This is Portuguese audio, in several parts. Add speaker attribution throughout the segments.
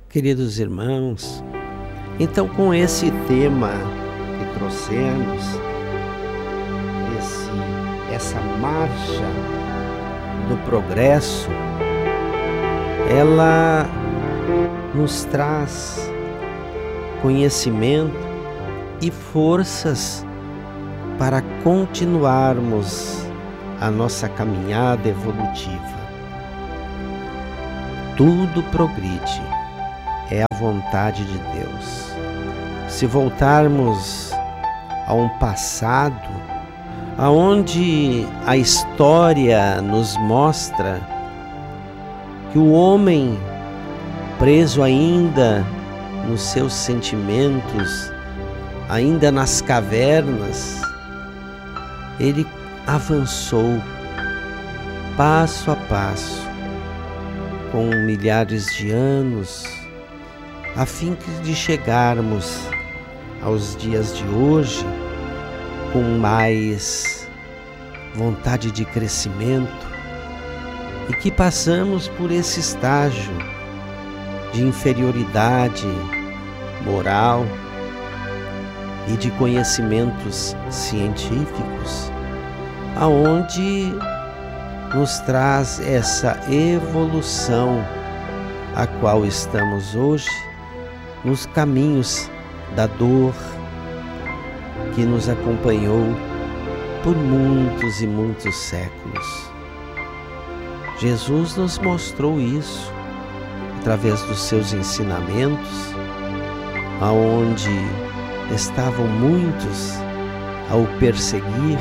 Speaker 1: Queridos irmãos, então com esse tema que trouxemos, essa marcha do progresso, ela nos traz conhecimento e forças para continuarmos a nossa caminhada evolutiva. Tudo progride, é a vontade de Deus. Se voltarmos a um passado, aonde a história nos mostra que o homem, preso ainda nos seus sentimentos, ainda nas cavernas, ele avançou passo a passo, com milhares de anos, a fim de chegarmos aos dias de hoje com mais vontade de crescimento e que passamos por esse estágio de inferioridade moral e de conhecimentos científicos, aonde nos traz essa evolução a qual estamos hoje nos caminhos da dor que nos acompanhou por muitos e muitos séculos. Jesus nos mostrou isso através dos seus ensinamentos, aonde estavam muitos a o perseguir,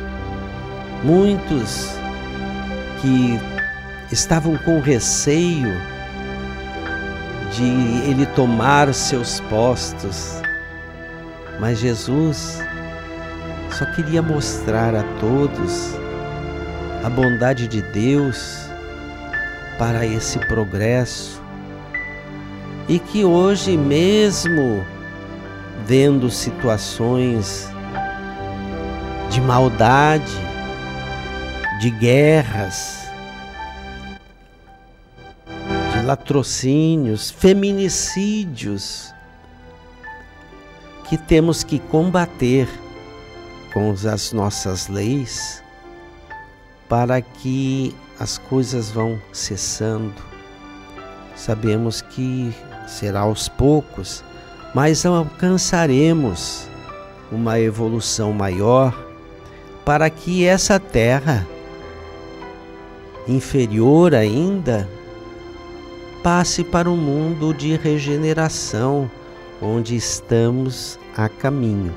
Speaker 1: muitos que estavam com receio de ele tomar seus postos, mas Jesus só queria mostrar a todos a bondade de Deus para esse progresso, e que hoje, mesmo vendo situações de maldade, de guerras, de latrocínios, feminicídios, que temos que combater com as nossas leis para que as coisas vão cessando. Sabemos que será aos poucos, mas alcançaremos uma evolução maior para que essa terra inferior ainda passe para um mundo de regeneração, onde estamos a caminho.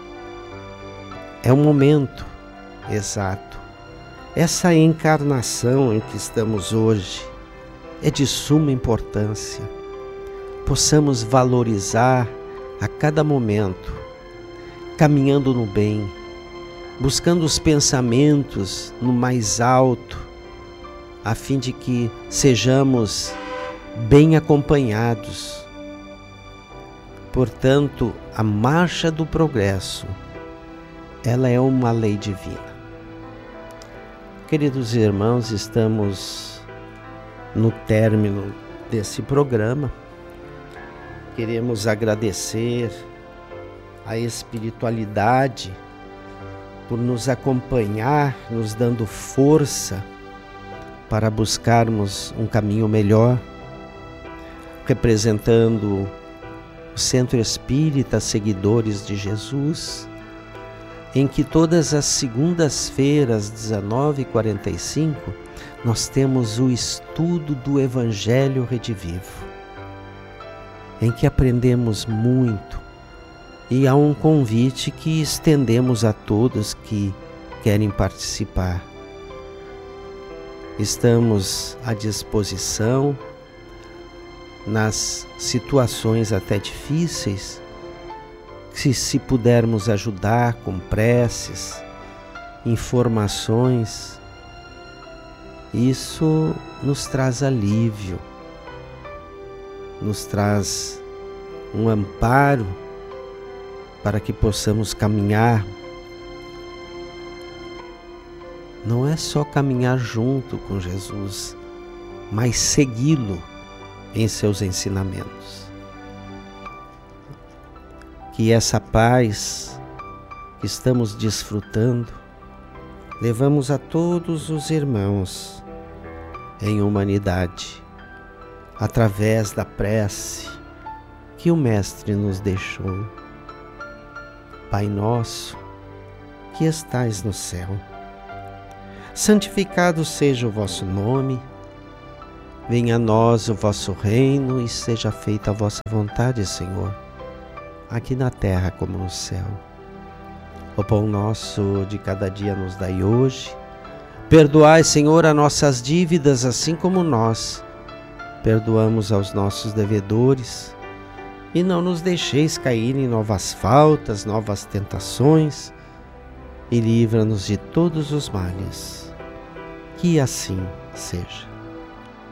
Speaker 1: É o momento exato. Essa encarnação em que estamos hoje é de suma importância. Possamos valorizar a cada momento, caminhando no bem, buscando os pensamentos no mais alto, a fim de que sejamos bem acompanhados. Portanto, a marcha do progresso, ela é uma lei divina. Queridos irmãos, estamos no término desse programa. Queremos agradecer a espiritualidade por nos acompanhar, nos dando força para buscarmos um caminho melhor, representando o Centro Espírita Seguidores de Jesus, em que todas as segundas-feiras, 19h45, nós temos o estudo do Evangelho Redivivo, em que aprendemos muito, e há um convite que estendemos a todos que querem participar. Estamos à disposição nas situações até difíceis, se pudermos ajudar com preces, informações, isso nos traz alívio, nos traz um amparo para que possamos caminhar. Não é só caminhar junto com Jesus, mas segui-lo em seus ensinamentos. Que essa paz que estamos desfrutando, levamos a todos os irmãos em humanidade, através da prece que o Mestre nos deixou. Pai nosso, que estais no céu, santificado seja o vosso nome, venha a nós o vosso reino e seja feita a vossa vontade, Senhor, aqui na terra como no céu. O pão nosso de cada dia nos dai hoje. Perdoai, Senhor, as nossas dívidas, assim como nós perdoamos aos nossos devedores. E não nos deixeis cair em novas faltas, novas tentações, e livra-nos de todos os males. Que assim seja.